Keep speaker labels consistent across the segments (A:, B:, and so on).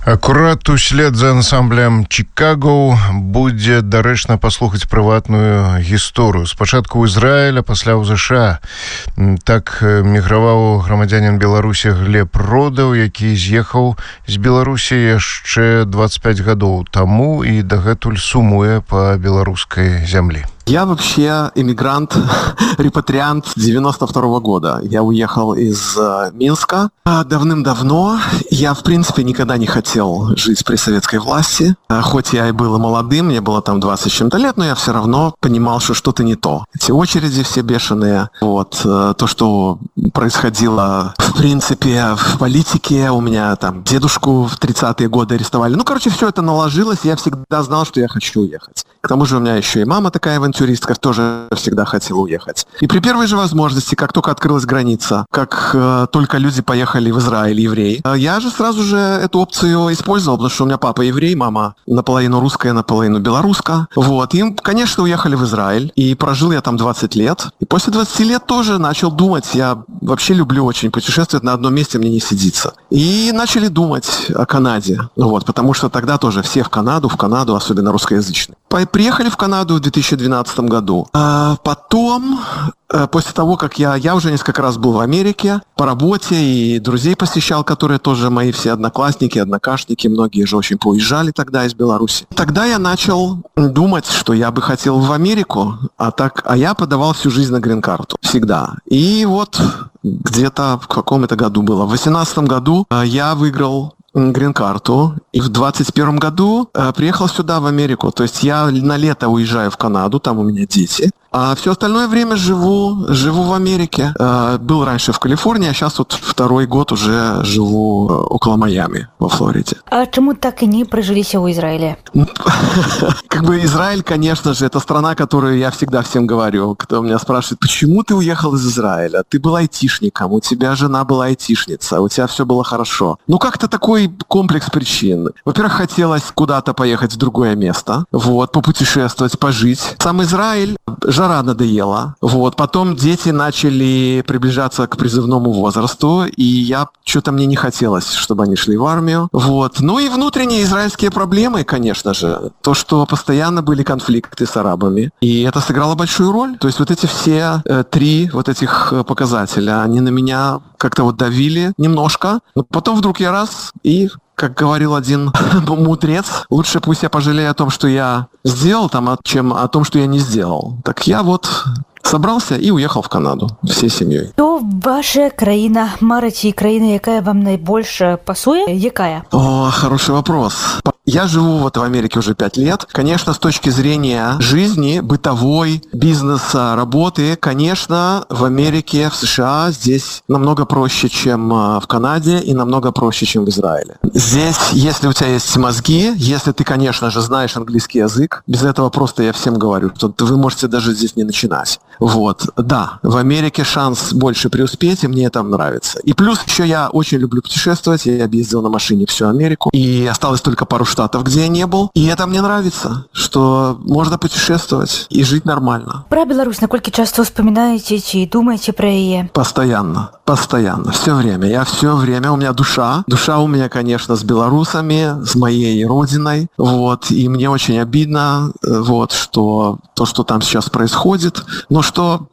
A: Акурат услед за ансамблем «Чикаго» будзе дарэчна паслухаць прыватную гісторыю. Спачатку ў Ізраіль, а пасля ў ЗША. Так міграваў грамадзянін Беларусі Глеб Родаў, які з'ехаў з Беларусі яшчэ 25 гадоў таму і дагэтуль сумуе па беларускай зямлі.
B: Я вообще иммигрант, репатриант 92-го года. Я уехал из Минска давным-давно. Я, в принципе, никогда не хотел жить при советской власти. Хоть я и был молодым, мне было там 20 с чем-то лет, но я все равно понимал, что что-то не то. Эти очереди все бешеные. То, что происходило, в принципе, в политике. У меня там дедушку в 30-е годы арестовали. Все это наложилось, и я всегда знал, что я хочу уехать. К тому же у меня еще и мама такая авантюристка, тоже всегда хотела уехать. И при первой же возможности, как только открылась граница, как только люди поехали в Израиль, евреи, я же сразу же эту опцию использовал, потому что у меня папа еврей, мама наполовину русская, наполовину белоруска. И, конечно, уехали в Израиль, и прожил я там 20 лет. И после 20 лет тоже начал думать, я вообще люблю очень путешествовать, на одном месте мне не сидится. И начали думать о Канаде, потому что тогда тоже все в Канаду, особенно русскоязычные. Приехали в Канаду в 2012 году. Потом, после того, как я уже несколько раз был в Америке по работе и друзей посещал, которые тоже мои все одноклассники, однокашники, многие же очень поуезжали тогда из Беларуси. Тогда я начал думать, что я бы хотел в Америку, а я подавал всю жизнь на грин-карту. Всегда. И где-то в каком это году было? В 2018 году я выиграл грин-карту, и в 2021 году приехал сюда, в Америку. То есть я на лето уезжаю в Канаду, там у меня дети, а все остальное время живу в Америке. Был раньше в Калифорнии, а сейчас второй год уже живу около Майами, во Флориде.
C: А чему так и не прижились в Израиле?
B: Израиль, конечно же, это страна, которую я всегда всем говорю. Кто меня спрашивает, почему ты уехал из Израиля? Ты был айтишником, у тебя жена была айтишница, у тебя все было хорошо. Как-то такой комплекс причин. Во-первых, хотелось куда-то поехать в другое место, попутешествовать, пожить. Сам Израиль, жара надоела. Потом дети начали приближаться к призывному возрасту, и что-то мне не хотелось, чтобы они шли в армию. И внутренние израильские проблемы, конечно же. То, что постоянно были конфликты с арабами. И это сыграло большую роль. То есть эти все три этих показателя, они на меня как-то давили немножко. Но потом вдруг я раз и... Как говорил один мудрец, лучше пусть я пожалею о том, что я сделал, чем о том, что я не сделал. Так я собрался и уехал в Канаду всей семьей.
C: То ваша країна марить і країна, яка вам найбільше пасує, якая?
B: Хороший вопрос. Я живу в Америке уже 5 лет. Конечно, с точки зрения жизни, бытовой, бизнеса, работы, конечно, в Америке, в США здесь намного проще, чем в Канаде, и намного проще, чем в Израиле. Здесь, если у тебя есть мозги, если ты, конечно же, знаешь английский язык, без этого просто я всем говорю, что вы можете даже здесь не начинать. Да, в Америке шанс больше преуспеть, и мне там нравится. И плюс еще я очень люблю путешествовать, я объездил на машине всю Америку, и осталось только пару штатов, где я не был. И это мне нравится, что можно путешествовать и жить нормально.
C: Про Беларусь насколько часто вспоминаете и думаете про ее?
B: Постоянно, все время. У меня душа у меня, конечно, с белорусами, с моей родиной. И мне очень обидно, что то, что там сейчас происходит, но что,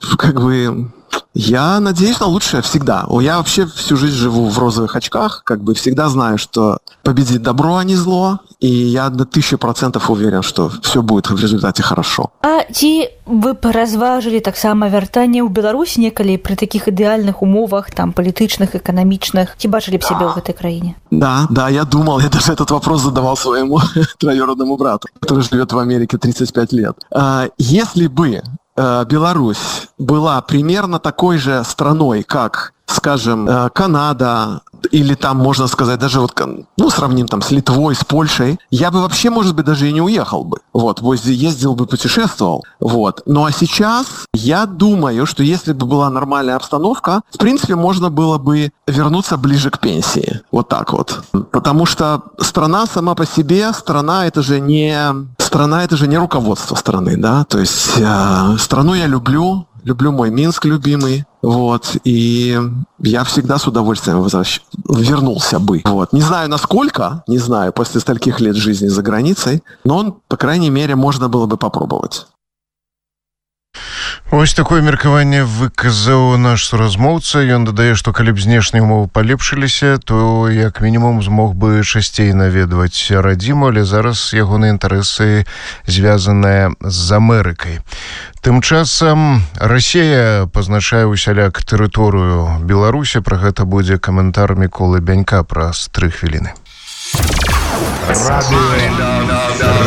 B: я надеюсь на лучшее всегда. Я вообще всю жизнь живу в розовых очках, всегда знаю, что победит добро, а не зло, и я на 1000% уверен, что все будет в результате хорошо.
C: А ці ви б розважили так само вертання ў Беларусь некалі при таких ідеальных умовах, політичных, экономичных? Ці бачили б себе в этой краине?
B: Да, я думал, я даже этот вопрос задавал своему троюродному брату, который живет в Америке 35 лет. Если бы Беларусь была примерно такой же страной, как, скажем, Канада, или там, можно сказать, даже сравним с Литвой, с Польшей, я бы вообще, может быть, даже и не уехал бы. Ездил бы, путешествовал. Ну а сейчас я думаю, что если бы была нормальная обстановка, в принципе, можно было бы вернуться ближе к пенсии. Потому что страна сама по себе, страна это же не руководство страны, да, то есть страну я люблю, люблю мой Минск любимый, вот, и я всегда с удовольствием вернулся бы. Вот. Не знаю насколько, не знаю, после стольких лет жизни за границей, но, по крайней мере, можно было бы попробовать.
A: Ось такое меркаванне выказаў наш суразмоўца. Ён дадае, што калі б знешнія ўмовы палепшыліся, то як мінімум змог бы часцей наведваць радзіму, але зараз ягоныя інтарэсы звязаныя з Амерыкай. Тым часам Расія пазначае усяляк тэрыторыю Беларусі. Пра гэта будзе каментар Міколы Бянька праз 3 хвіліны.